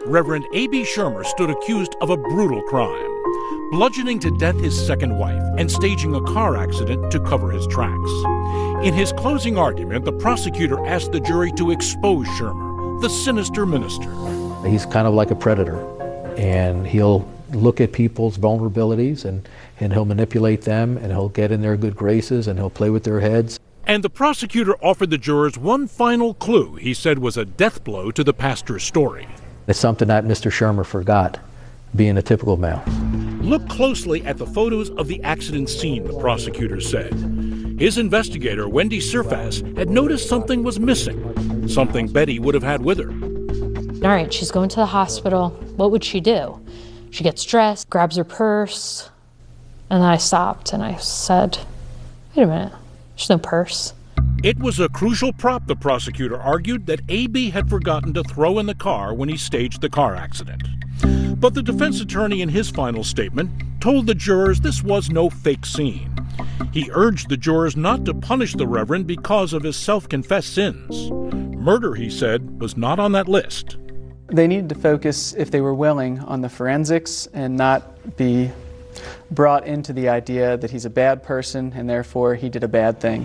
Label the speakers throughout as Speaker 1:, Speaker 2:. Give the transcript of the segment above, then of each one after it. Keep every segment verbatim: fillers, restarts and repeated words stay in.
Speaker 1: Reverend A B Shermer stood accused of a brutal crime, bludgeoning to death his second wife and staging a car accident to cover his tracks. In his closing argument, the prosecutor asked the jury to expose Shermer, the sinister minister.
Speaker 2: He's kind of like a predator, and he'll look at people's vulnerabilities and, and he'll manipulate them, and he'll get in their good graces, and he'll play with their heads.
Speaker 1: And the prosecutor offered the jurors one final clue he said was a death blow to the pastor's story.
Speaker 2: It's something that Mister Shermer forgot, being a typical male.
Speaker 1: Look closely at the photos of the accident scene, the prosecutor said. His investigator, Wendy Surfass, had noticed something was missing, something Betty would have had with her.
Speaker 3: All right, she's going to the hospital. What would she do? She gets dressed, grabs her purse, and then I stopped and I said, wait a minute, there's no purse.
Speaker 1: It was a crucial prop, the prosecutor argued, that A B had forgotten to throw in the car when he staged the car accident. But the defense attorney in his final statement told the jurors this was no fake scene. He urged the jurors not to punish the Reverend because of his self-confessed sins. Murder, he said, was not on that list.
Speaker 4: They needed to focus, if they were willing, on the forensics and not be brought into the idea that he's a bad person and therefore he did a bad thing.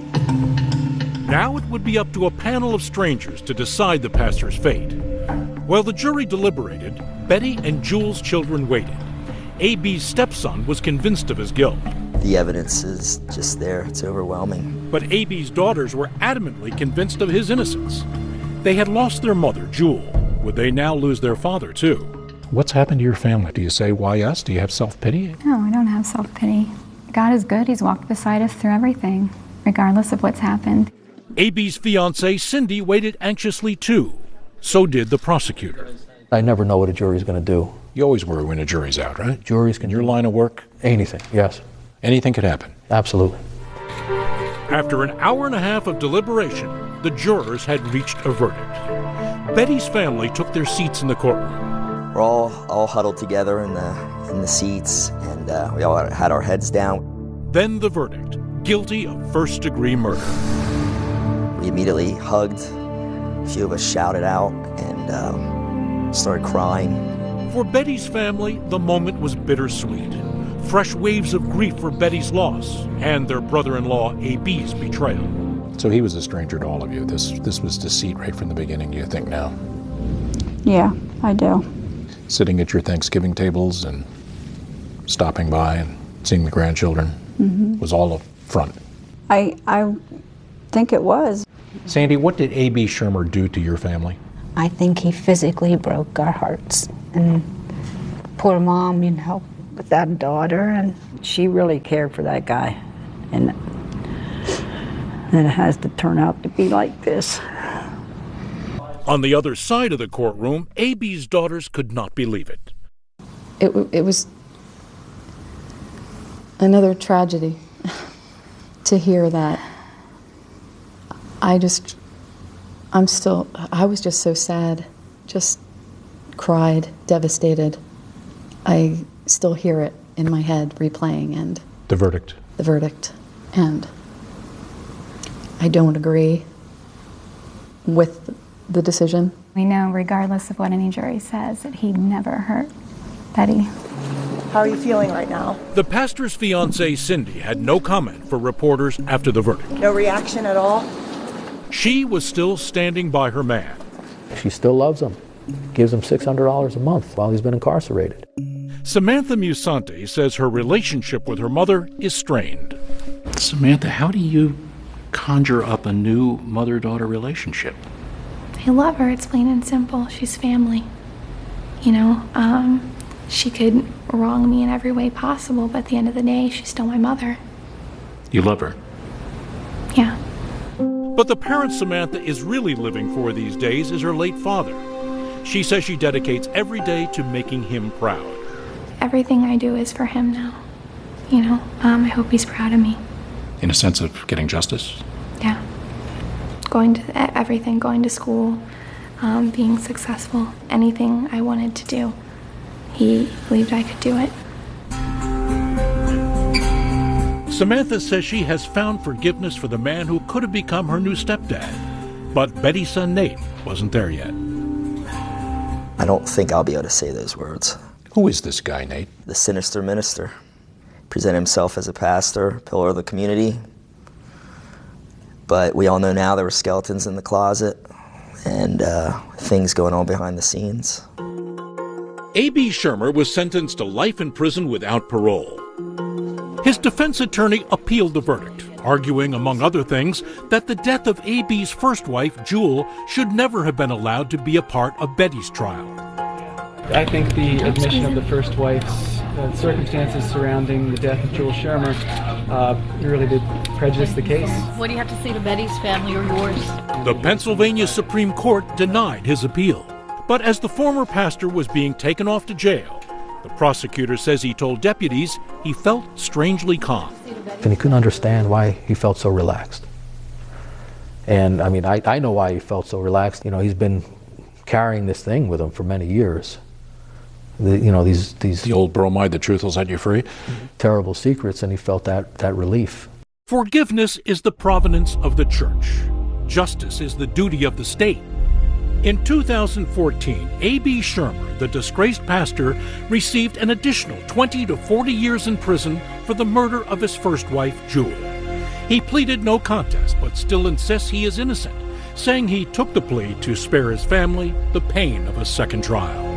Speaker 1: Now it would be up to a panel of strangers to decide the pastor's fate. While the jury deliberated, Betty and Jules' children waited. A B's stepson was convinced of his guilt.
Speaker 5: The evidence is just there. It's overwhelming.
Speaker 1: But A B's daughters were adamantly convinced of his innocence. They had lost their mother, Jewel. Would they now lose their father, too?
Speaker 6: What's happened to your family? Do you say, why us? Do you have self-pity?
Speaker 7: No, I don't have self-pity. God is good. He's walked beside us through everything, regardless of what's happened.
Speaker 1: A B's fiancée, Cindy, waited anxiously, too. So did the prosecutor.
Speaker 2: I never know what a jury's going to do.
Speaker 6: You always worry when a jury's out, right?
Speaker 2: Juries can
Speaker 6: In your line of work?
Speaker 2: Anything, yes.
Speaker 6: Anything could happen?
Speaker 2: Absolutely.
Speaker 1: After an hour and a half of deliberation, the jurors had reached a verdict. Betty's family took their seats in the courtroom.
Speaker 5: We're all all huddled together in the in the seats, and uh, we all had our heads down.
Speaker 1: Then the verdict: guilty of first-degree murder.
Speaker 5: We immediately hugged. A few of us shouted out and um, started crying.
Speaker 1: For Betty's family, the moment was bittersweet. Fresh waves of grief for Betty's loss and their brother-in-law A B's betrayal.
Speaker 6: So he was a stranger to all of you. This this was deceit right from the beginning, you think now?
Speaker 7: Yeah, I do.
Speaker 6: Sitting at your Thanksgiving tables and stopping by and seeing the grandchildren mm-hmm. was all a front.
Speaker 7: I, I think it was.
Speaker 6: Sandy, what did A B Shermer do to your family?
Speaker 8: I think he physically broke our hearts. And poor mom, you know, without a daughter. And
Speaker 9: she really cared for that guy. And then it has to turn out to be like this.
Speaker 1: On the other side of the courtroom, A B's daughters could not believe it.
Speaker 10: It, it was another tragedy to hear that. I just, I'm still, I was just so sad, just cried, devastated. I still hear it in my head replaying, and
Speaker 6: the verdict.
Speaker 10: The verdict. And I don't agree with the decision.
Speaker 7: We know, regardless of what any jury says, that he never hurt Betty.
Speaker 11: How are you feeling right now?
Speaker 1: The pastor's fiancée, Cindy, had no comment for reporters after the verdict.
Speaker 11: No reaction at all?
Speaker 1: She was still standing by her man.
Speaker 2: She still loves him. Gives him six hundred dollars a month while he's been incarcerated.
Speaker 1: Samantha Musante says her relationship with her mother is strained.
Speaker 12: Samantha, how do you conjure up a new mother-daughter relationship?
Speaker 13: I love her. It's plain and simple. She's family. You know, um, she could wrong me in every way possible, but at the end of the day, she's still my mother.
Speaker 12: You love her?
Speaker 13: Yeah.
Speaker 1: But the parent Samantha is really living for these days is her late father. She says she dedicates every day to making him proud.
Speaker 13: Everything I do is for him now. You know, um, I hope he's proud of me.
Speaker 12: In a sense of getting justice?
Speaker 13: Yeah. Going to everything, going to school, um, being successful, anything I wanted to do. He believed I could do it.
Speaker 1: Samantha says she has found forgiveness for the man who could have become her new stepdad. But Betty's son Nate wasn't there yet.
Speaker 5: I don't think I'll be able to say those words.
Speaker 6: Who is this guy, Nate?
Speaker 5: The sinister minister. Present himself as a pastor, pillar of the community. But we all know now there were skeletons in the closet and uh, things going on behind the scenes.
Speaker 1: A B Schirmer was sentenced to life in prison without parole. His defense attorney appealed the verdict, arguing, among other things, that the death of A B's first wife, Jewel, should never have been allowed to be a part of Betty's trial.
Speaker 4: I think the admission of the first wife's uh, circumstances surrounding the death of Jewel Schirmer uh, really did prejudice the case.
Speaker 14: What do you have to say to Betty's family or yours?
Speaker 1: The Pennsylvania Supreme Court denied his appeal. But as the former pastor was being taken off to jail, the prosecutor says he told deputies he felt strangely calm.
Speaker 2: And he couldn't understand why he felt so relaxed. And I mean, I, I know why he felt so relaxed. You know, he's been carrying this thing with him for many years. The, you know, these, these...
Speaker 6: The old bromide, the truth will set you free?
Speaker 2: Terrible secrets, and he felt that, that relief.
Speaker 1: Forgiveness is the providence of the church. Justice is the duty of the state. In two thousand fourteen, A B Schirmer, the disgraced pastor, received an additional twenty to forty years in prison for the murder of his first wife, Jewel. He pleaded no contest, but still insists he is innocent, saying he took the plea to spare his family the pain of a second trial.